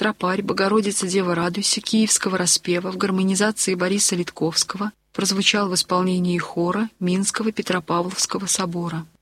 тропарь «Богородица, Дева, радуйся» киевского распева в гармонизации Бориса Литковского прозвучал в исполнении хора Минского Петропавловского собора.